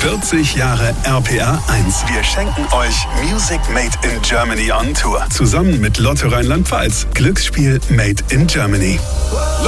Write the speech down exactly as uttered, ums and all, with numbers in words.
vierzig Jahre R P R eins. Wir schenken euch Music Made in Germany on Tour. Zusammen mit Lotto Rheinland-Pfalz. Glücksspiel Made in Germany.